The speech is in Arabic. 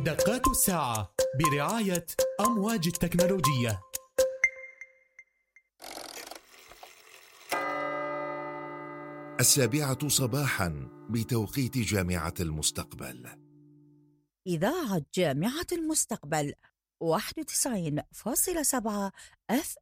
دقات الساعة برعاية أمواج التكنولوجية. 7:00 صباحا بتوقيت جامعة المستقبل. إذاعة جامعة المستقبل 91.7 FM.